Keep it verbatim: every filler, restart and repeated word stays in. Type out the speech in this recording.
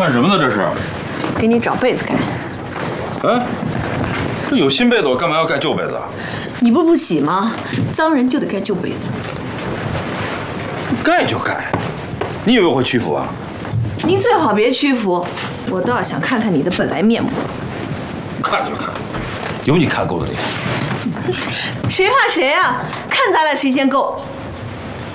干什么呢？这是？ 给你找被子盖。 哎，这有新被子，我干嘛要盖旧被子啊？ 你不是不洗吗？脏人就得盖旧被子。 盖就盖，你以为我会屈服啊？ 您最好别屈服，我倒要想看看你的本来面目。 看就看，有你看够的理由。 谁怕谁啊？看咱俩谁先够。